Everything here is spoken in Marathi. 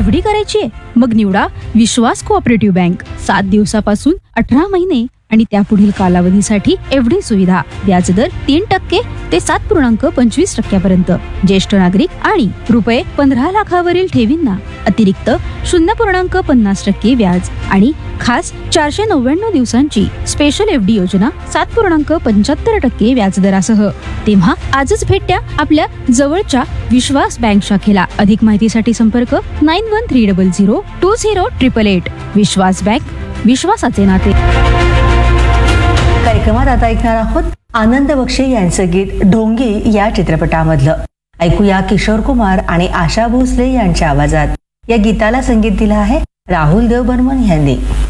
एफडी करायची आहे? मग निवडा विश्वास कोऑपरेटिव्ह बँक. 7 दिवसापासून 18 महिने आणि त्यापुढील कालावधीसाठी एफडी सुविधा. व्याजदर 3% ते 7.25% ज्येष्ठ नागरिक आणि रुपये 15 लाखावरील ठेवींना अतिरिक्त 0.50% व्याज आणि खास 499 दिवसांची स्पेशल एफडी योजना 7.75% व्याजदरासह. तेव्हा आजच भेट द्या आपल्या जवळच्या विश्वास बँक शाखेला. अधिक माहितीसाठी संपर्क 9130020888. विश्वास बँक, विश्वासाचे नाते. कार्यक्रमात आता ऐकणार आहोत आनंद बक्षी यांचं गीत ढोंगी या चित्रपटामधलं. ऐकूया किशोर कुमार आणि आशा भोसले यांच्या आवाजात. या गीताला संगीत दिलं आहे राहुल देव बर्मन यांनी.